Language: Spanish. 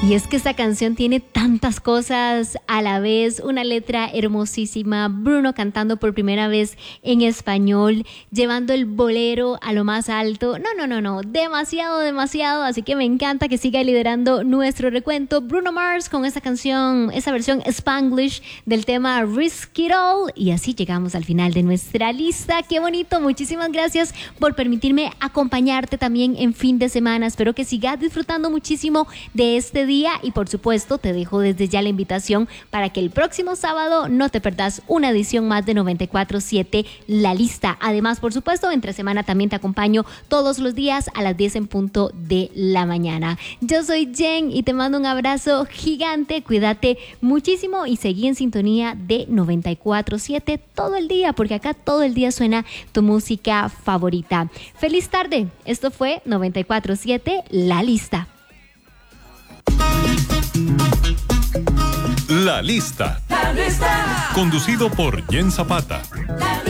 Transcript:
Y es que esta canción tiene tantas cosas a la vez, una letra hermosísima, Bruno cantando por primera vez en español, llevando el bolero a lo más alto. No, demasiado, así que me encanta que siga liderando nuestro recuento. Bruno Mars con esta canción, esa versión Spanglish del tema Risk It All, y así llegamos al final de nuestra lista. ¡Qué bonito! Muchísimas gracias por permitirme acompañarte también en fin de semana. Espero que sigas disfrutando muchísimo de este día y por supuesto te dejo desde ya la invitación para que el próximo sábado no te perdás una edición más de 94.7 La Lista. Además, por supuesto, entre semana también te acompaño todos los días a las 10 en punto de la mañana. Yo soy Jen y te mando un abrazo gigante. Cuídate muchísimo y seguí en sintonía de 94.7 todo el día, porque acá todo el día suena tu música favorita. ¡Feliz tarde! Esto fue 94.7 La Lista. La Lista. Conducido por Jen Zapata.